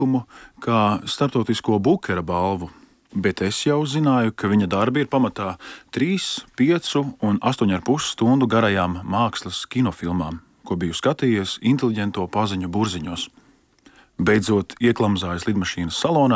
kā starptautisko Bukera balvu, bet es jau zināju, ka viņa darbi ir pamatā 3, 5 un 8,5 stundu garajām mākslas kinofilmām, ko biju skatījies inteliģento paziņu burziņos. Beidzot ieklamzājis lidmašīnas salonā,